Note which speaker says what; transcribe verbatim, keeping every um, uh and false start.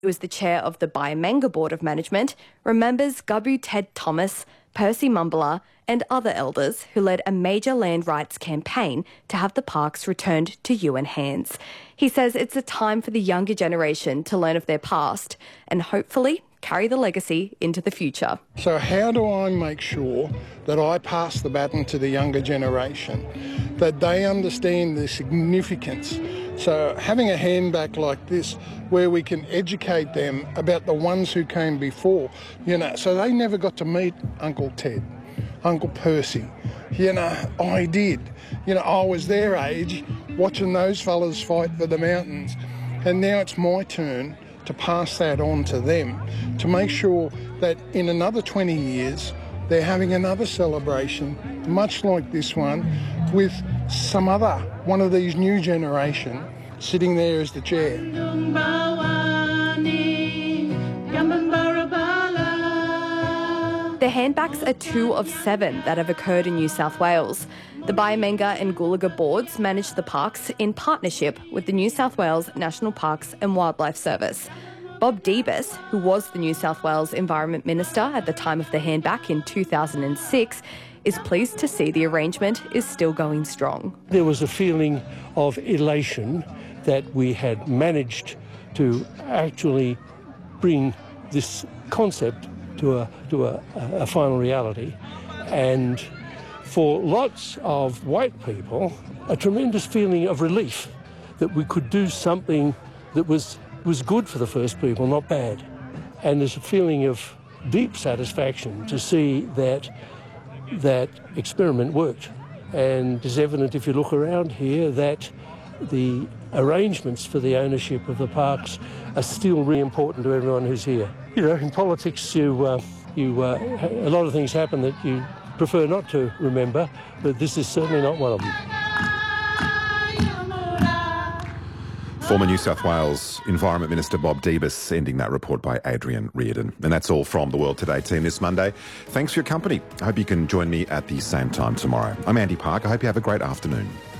Speaker 1: who is the chair of the Byamanga Board of Management, remembers Gubu Ted Thomas, Percy Mumbler and other elders who led a major land rights campaign to have the parks returned to U N hands. He says it's a time for the younger generation to learn of their past and hopefully carry the legacy into the future.
Speaker 2: So how do I make sure that I pass the baton to the younger generation, that they understand the significance? So having a handback like this where we can educate them about the ones who came before, you know, so they never got to meet Uncle Ted, Uncle Percy. You know, I did. You know, I was their age watching those fellas fight for the mountains. And now it's my turn to pass that on to them, to make sure that in another twenty years they're having another celebration, much like this one, with some other, one of these new generation, sitting there as the chair.
Speaker 1: The handbacks are two of seven that have occurred in New South Wales. The Byamanga and Goolagga boards manage the parks in partnership with the New South Wales National Parks and Wildlife Service. Bob Debus, who was the New South Wales Environment Minister at the time of the handback in two thousand six, is pleased to see the arrangement is still going strong.
Speaker 3: There was a feeling of elation that we had managed to actually bring this concept to a, to a, a final reality, and for lots of white people, a tremendous feeling of relief that we could do something that was, was good for the First People, not bad. And there's a feeling of deep satisfaction to see that that experiment worked. And it's evident if you look around here that the arrangements for the ownership of the parks are still really important to everyone who's here. You know, in politics, you, uh, you, uh, a lot of things happen that you prefer not to remember, but this is certainly not one of them.
Speaker 4: Former New South Wales Environment Minister Bob Debus ending that report by Adrian Reardon. And that's all from the World Today team this Monday. Thanks for your company. I hope you can join me at the same time tomorrow. I'm Andy Park. I hope you have a great afternoon.